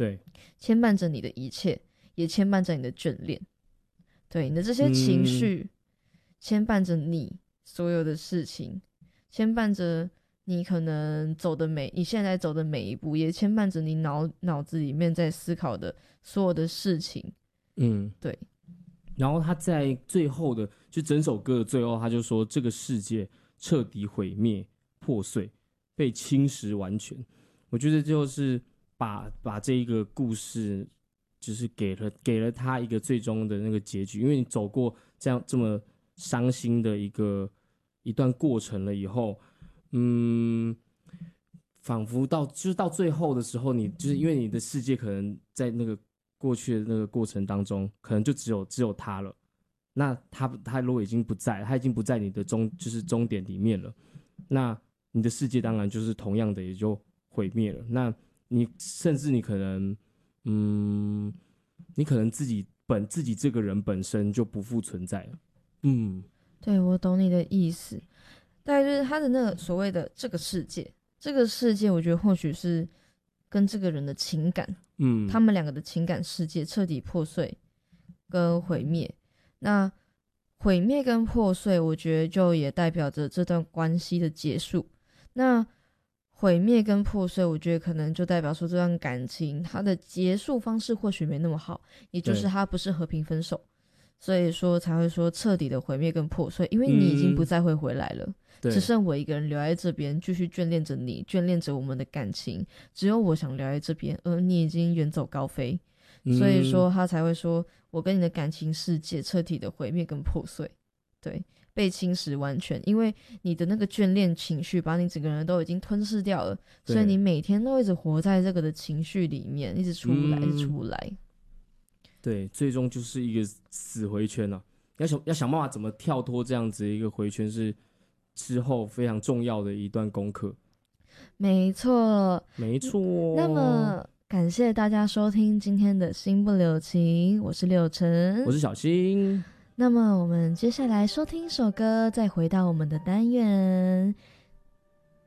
对， 牵绊着你的一切，也牵绊着你的眷恋。对，你的这些情绪牵绊着你所有的事情，牵绊着你可能你现在走的每一步，也牵绊着你脑子里面在思考的所有的事情。对。 然后他在最后的，就整首歌的最后，他就说这个世界彻底毁灭、破碎、被侵蚀完全。我觉得就是把这一个故事，就是给了他一个最终的那个结局。因为你走过这么伤心的一段过程了以后，仿佛就是到最后的时候，你就是因为你的世界可能在那个过去的那个过程当中，可能就只有他了。那他如果已经不在，他已经不在你的就是终点里面了，那你的世界当然就是同样的也就毁灭了。那你甚至你可能，你可能自己这个人本身就不复存在了。 对，我懂你的意思。大概就是他的那个所谓的这个世界，我觉得或许是跟这个人的情感，他们两个的情感世界彻底破碎跟毁灭。那毁灭跟破碎，我觉得就也代表着这段关系的结束。那毁灭跟破碎，我觉得可能就代表说这段感情它的结束方式或许没那么好，也就是它不是和平分手，所以说才会说彻底的毁灭跟破碎，因为你已经不再会回来了，只剩我一个人留在这边，继续眷恋着你，眷恋着我们的感情，只有我想留在这边，而你已经远走高飞，所以说他才会说我跟你的感情世界彻底的毁灭跟破碎，对，被侵蚀完全，因为你的那个眷恋情绪把你整个人都已经吞噬掉了，所以你每天都一直活在这个的情绪里面，一直出不来，一直出不来。 对，最终就是一个死回圈啊！要想办法怎么跳脱这样子的一个回圈，是之后非常重要的一段功课。 没错， 没错。 那么感谢大家收听今天的心不留情，我是柳晨， 我是小新。 那么我们接下来收听一首歌，再回到我们的单元。